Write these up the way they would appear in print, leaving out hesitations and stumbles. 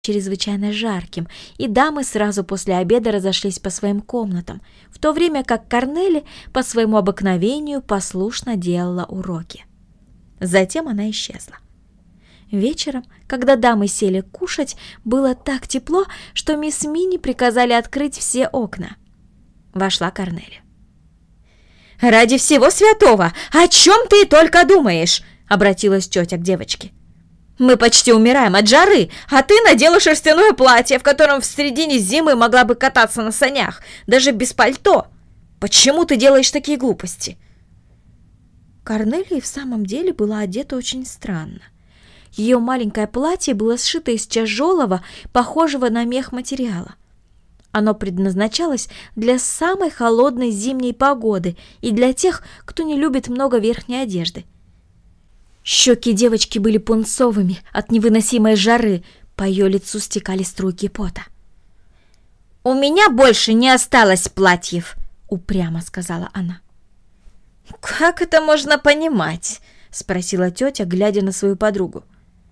чрезвычайно жарким, и дамы сразу после обеда разошлись по своим комнатам, в то время как Корнели по своему обыкновению послушно делала уроки. Затем она исчезла. Вечером, когда дамы сели кушать, было так тепло, что мисс Минни приказали открыть все окна. Вошла Корнели. «Ради всего святого! О чем ты только думаешь?» — обратилась тетя к девочке. «Мы почти умираем от жары, а ты надела шерстяное платье, в котором в середине зимы могла бы кататься на санях, даже без пальто. Почему ты делаешь такие глупости?» Корнелия в самом деле была одета очень странно. Ее маленькое платье было сшито из тяжелого, похожего на мех материала. Оно предназначалось для самой холодной зимней погоды и для тех, кто не любит много верхней одежды. Щеки девочки были пунцовыми от невыносимой жары, по ее лицу стекали струйки пота. «У меня больше не осталось платьев», — упрямо сказала она. «Как это можно понимать?» — спросила тетя, глядя на свою подругу.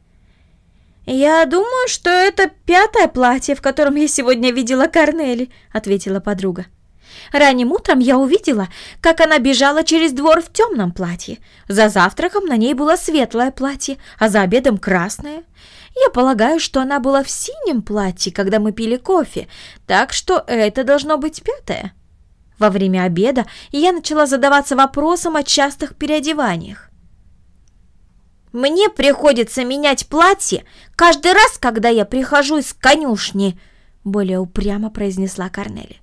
«Я думаю, что это 5-е платье, в котором я сегодня видела Корнели», — ответила подруга. «Ранним утром я увидела, как она бежала через двор в темном платье. За завтраком на ней было светлое платье, а за обедом красное. Я полагаю, что она была в синем платье, когда мы пили кофе, так что это должно быть 5-е. Во время обеда я начала задаваться вопросом о частых переодеваниях. «Мне приходится менять платье каждый раз, когда я прихожу из конюшни», — более упрямо произнесла Корнели.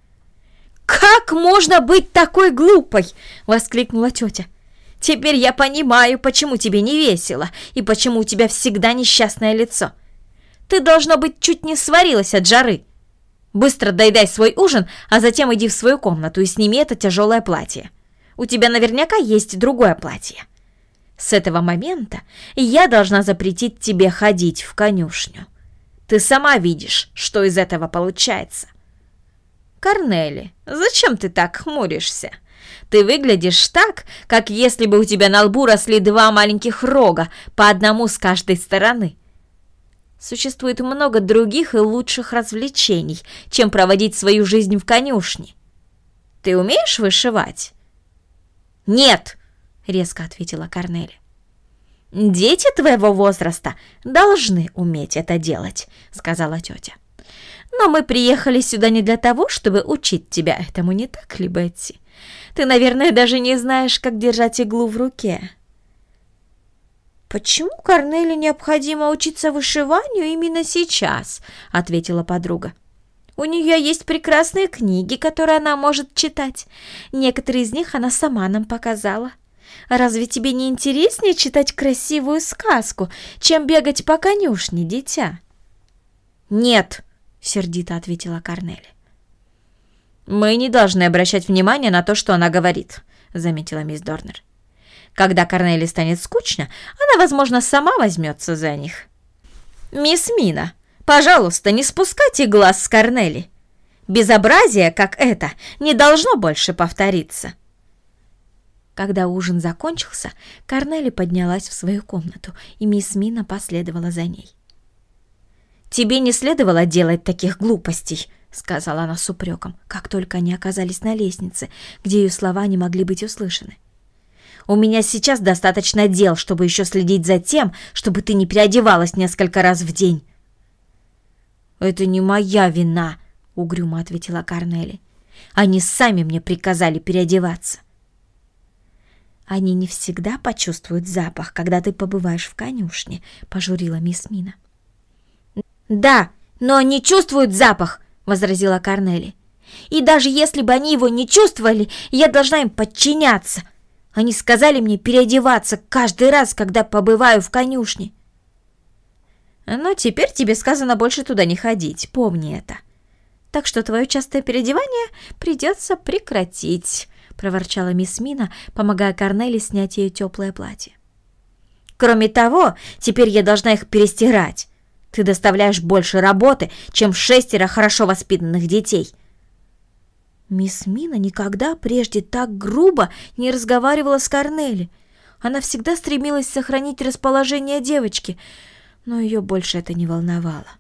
«Как можно быть такой глупой?» — воскликнула тетя. «Теперь я понимаю, почему тебе не весело и почему у тебя всегда несчастное лицо. Ты, должно быть, чуть не сварилась от жары. Быстро доедай свой ужин, а затем иди в свою комнату и сними это тяжелое платье. У тебя наверняка есть другое платье. С этого момента я должна запретить тебе ходить в конюшню. Ты сама видишь, что из этого получается». «Корнели, зачем ты так хмуришься? Ты выглядишь так, как если бы у тебя на лбу росли 2 маленьких рога, по одному с каждой стороны. Существует много других и лучших развлечений, чем проводить свою жизнь в конюшне. Ты умеешь вышивать?» «Нет», — резко ответила Корнели. «Дети твоего возраста должны уметь это делать», — сказала тетя. «Но мы приехали сюда не для того, чтобы учить тебя этому, не так ли, Бетти? Ты, наверное, даже не знаешь, как держать иглу в руке». «Почему Корнели необходимо учиться вышиванию именно сейчас?» — ответила подруга. «У нее есть прекрасные книги, которые она может читать. Некоторые из них она сама нам показала. Разве тебе не интереснее читать красивую сказку, чем бегать по конюшне, дитя?» «Нет», — сердито ответила Корнели. «Мы не должны обращать внимание на то, что она говорит», — заметила мисс Дорнер. «Когда Корнели станет скучно, она, возможно, сама возьмется за них. Мисс Мина, пожалуйста, не спускайте глаз с Корнели. Безобразие, как это, не должно больше повториться». Когда ужин закончился, Корнели поднялась в свою комнату, и мисс Мина последовала за ней. «Тебе не следовало делать таких глупостей», — сказала она с упреком, как только они оказались на лестнице, где ее слова не могли быть услышаны. «У меня сейчас достаточно дел, чтобы еще следить за тем, чтобы ты не переодевалась несколько раз в день». «Это не моя вина», — угрюмо ответила Корнели. «Они сами мне приказали переодеваться». «Они не всегда почувствуют запах, когда ты побываешь в конюшне», — пожурила мисс Мина. «Да, но они чувствуют запах», — возразила Корнели. «И даже если бы они его не чувствовали, я должна им подчиняться. Они сказали мне переодеваться каждый раз, когда побываю в конюшне». «Но теперь тебе сказано больше туда не ходить, помни это. Так что твое частое переодевание придется прекратить», — проворчала мисс Мина, помогая Корнели снять ее теплое платье. «Кроме того, теперь я должна их перестирать. Ты доставляешь больше работы, чем 6 хорошо воспитанных детей». Мисс Мина никогда прежде так грубо не разговаривала с Корнели. Она всегда стремилась сохранить расположение девочки, но ее больше это не волновало.